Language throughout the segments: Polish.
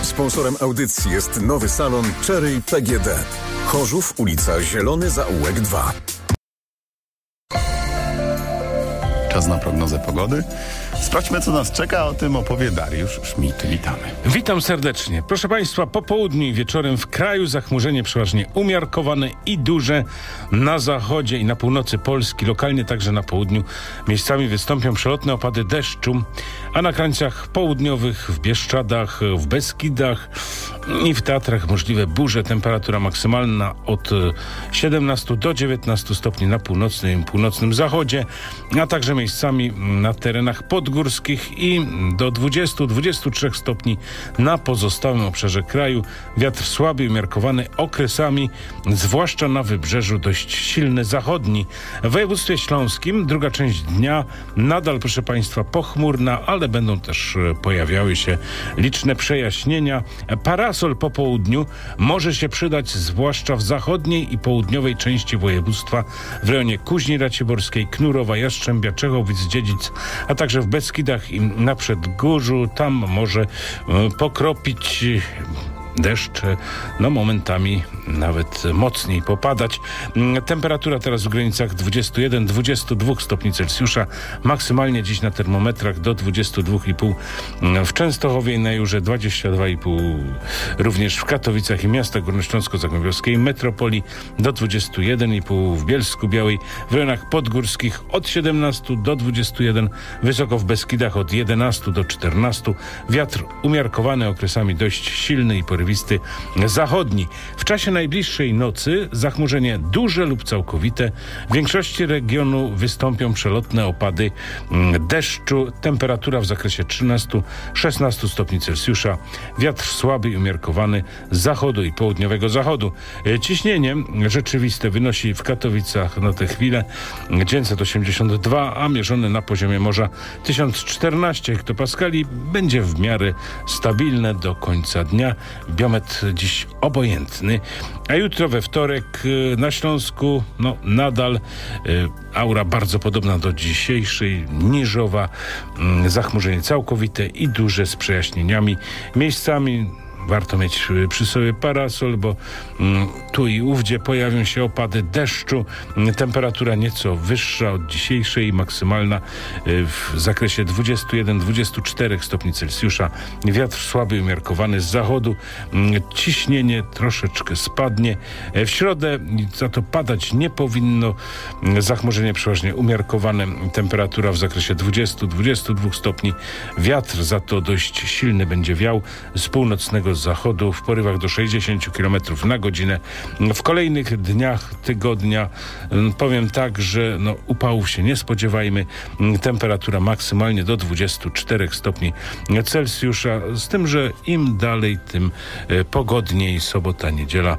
Sponsorem audycji jest nowy salon Cherry PGD. Chorzów, ulica Zielony Zaułek 2. Czas na prognozę pogody. Sprawdźmy, co nas czeka. O tym opowie Dariusz Szmit. Witamy. Witam serdecznie. Proszę Państwa, po południu i wieczorem w kraju zachmurzenie przeważnie umiarkowane i duże. Na zachodzie i na północy Polski, lokalnie także na południu, miejscami wystąpią przelotne opady deszczu, a na krańcach południowych, w Bieszczadach, w Beskidach i w Tatrach możliwe burze. Temperatura maksymalna od 17 do 19 stopni na północnym i północnym zachodzie, a także miejscami na terenach podgórskich i do 20-23 stopni na pozostałym obszarze kraju. Wiatr słaby i umiarkowany, okresami, zwłaszcza na wybrzeżu, dość silny zachodni. W województwie śląskim druga część dnia nadal, proszę Państwa, pochmurna, ale będą też pojawiały się liczne przejaśnienia. Parasol po południu może się przydać zwłaszcza w zachodniej i południowej części województwa, w rejonie Kuźni Raciborskiej, Knurowa, Jastrzębia, Czechowic-Dziedzic, a także w Beskidach i na Przedgórzu. Tam może pokropić deszcz, momentami nawet mocniej popadać. Temperatura teraz w granicach 21-22 stopni Celsjusza. Maksymalnie dziś na termometrach do 22,5 w Częstochowie i na Jurze, 22,5 również w Katowicach i miastach górnośląsko-zagłębiowskiej metropolii, do 21,5 w Bielsku-Białej, w rejonach podgórskich od 17 do 21, wysoko w Beskidach od 11 do 14. Wiatr umiarkowany, okresami dość silny i porywisty zachodni. W czasie najbliższej nocy zachmurzenie duże lub całkowite. W większości regionu wystąpią przelotne opady deszczu. Temperatura w zakresie 13-16 stopni Celsjusza. Wiatr słaby i umiarkowany z zachodu i południowego zachodu. Ciśnienie rzeczywiste wynosi w Katowicach na tę chwilę 982, a mierzone na poziomie morza 1014 hektopaskali. Będzie w miarę stabilne do końca dnia. Biometr dziś obojętny, a jutro we wtorek na Śląsku nadal aura bardzo podobna do dzisiejszej, niżowa, zachmurzenie całkowite i duże z przejaśnieniami. Miejscami warto mieć przy sobie parasol, bo tu i ówdzie pojawią się opady deszczu. Temperatura nieco wyższa od dzisiejszej, maksymalna w zakresie 21-24 stopni Celsjusza. Wiatr słaby i umiarkowany z zachodu. Ciśnienie troszeczkę spadnie. W środę za to padać nie powinno. Zachmurzenie przeważnie umiarkowane. Temperatura w zakresie 20-22 stopni. Wiatr za to dość silny będzie wiał z północnego zachodu w porywach do 60 km na godzinę. W kolejnych dniach tygodnia powiem tak, że upałów się nie spodziewajmy. Temperatura maksymalnie do 24 stopni Celsjusza, z tym, że im dalej, tym pogodniej. Sobota, niedziela,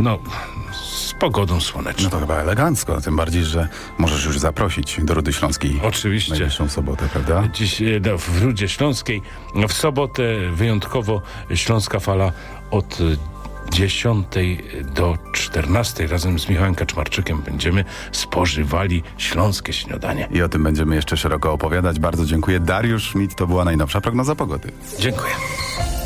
z pogodą słoneczną. No to chyba elegancko, tym bardziej, że możesz już zaprosić do Rudy Śląskiej. Oczywiście. Najbliższą sobotę, prawda? Dziś w Rudzie Śląskiej w sobotę wyjątkowo śląska fala od 10 do 14 razem z Michałem Kaczmarczykiem będziemy spożywali śląskie śniadanie. I o tym będziemy jeszcze szeroko opowiadać. Bardzo dziękuję. Dariusz Szmit, to była najnowsza prognoza pogody. Dziękuję.